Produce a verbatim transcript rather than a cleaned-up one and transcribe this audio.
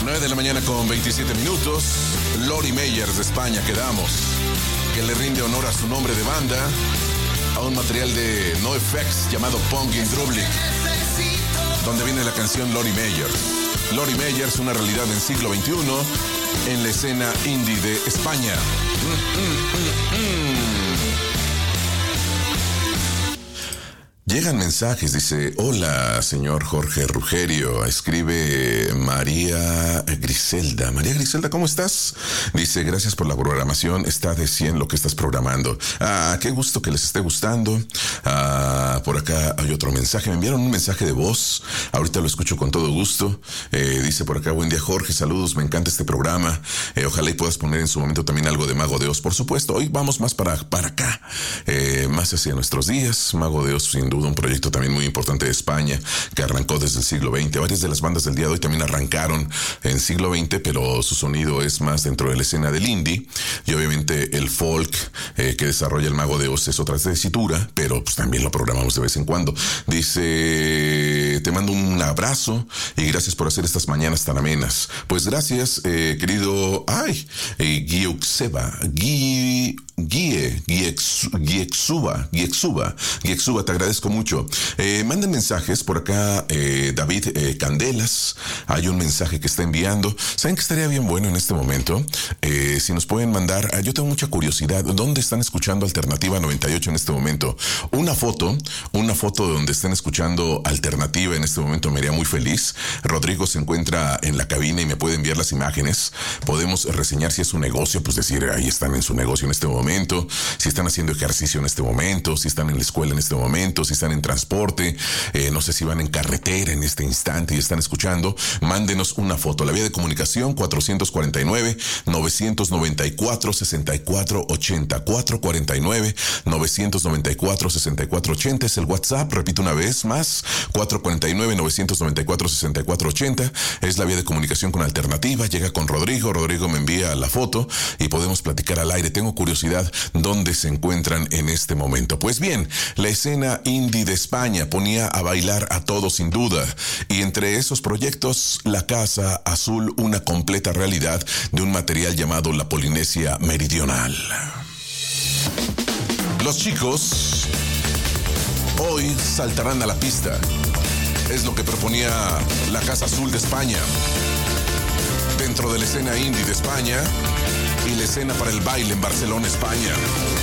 nueve de la mañana con veintisiete minutos. Lori Meyers de España quedamos, que le rinde honor a su nombre de banda, a un material de NoFX llamado Punk in Drublic, donde viene la canción Lori Meyers. Lori Meyers, una realidad en siglo veintiuno en la escena indie de España. Mm, mm, mm, mm. Llegan mensajes, dice: hola, señor Jorge Rugerio. Escribe María Griselda. María Griselda, ¿cómo estás? Dice: gracias por la programación, está de cien lo que estás programando. Ah, qué gusto que les esté gustando. Ah, por acá hay otro mensaje, me enviaron un mensaje de voz, ahorita lo escucho con todo gusto. Eh, dice por acá: buen día, Jorge, saludos, me encanta este programa. Eh, ojalá y puedas poner en su momento también algo de Mago de Oz, por supuesto. Hoy vamos más para, para acá, eh, más hacia nuestros días. Mago de Oz, sin duda, un proyecto también muy importante de España, que arrancó desde el siglo veinte. Varias de las bandas del día de hoy también arrancaron en siglo veinte, pero su sonido es más dentro de la escena del indie, y obviamente el folk eh, que desarrolla el Mago de Oz es otra tesitura, pero pues también lo programamos de vez en cuando. Dice: te mando un abrazo y gracias por hacer estas mañanas tan amenas. Pues gracias, eh, querido, ay, eh, Guiuxeba, Gui... Guie, Guiexuba, Guiexuba, Guiexuba, te agradezco mucho. Eh, manden mensajes por acá, eh, David eh, Candelas, hay un mensaje que está enviando. ¿Saben que estaría bien bueno en este momento? Eh, si nos pueden mandar, yo tengo mucha curiosidad, ¿dónde están escuchando Alternativa noventa y ocho en este momento? Una foto, una foto de donde estén escuchando Alternativa en este momento me haría muy feliz. Rodrigo se encuentra en la cabina y me puede enviar las imágenes. Podemos reseñar si es un negocio, pues decir, ahí están en su negocio en este momento. Si están haciendo ejercicio en este momento, si están en la escuela en este momento, si están en transporte, eh, no sé si van en carretera en este instante y están escuchando, mándenos una foto. La vía de comunicación cuatrocientos cuarenta y nueve, novecientos noventa y cuatro, sesenta y cuatro ochenta, cuatrocientos cuarenta y nueve, novecientos noventa y cuatro, sesenta y cuatro ochenta es el WhatsApp. Repito una vez más, cuatrocientos cuarenta y nueve, novecientos noventa y cuatro, sesenta y cuatro ochenta es la vía de comunicación con Alternativa. Llega con Rodrigo, Rodrigo me envía la foto y podemos platicar al aire. Tengo curiosidad dónde se encuentran en este momento. Pues bien, la escena indie de España ponía a bailar a todos sin duda, y entre esos proyectos, La Casa Azul, una completa realidad de un material llamado La Polinesia Meridional. Los chicos hoy saltarán a la pista, es lo que proponía La Casa Azul de España, dentro de la escena indie de España y la escena para el baile en Barcelona, España.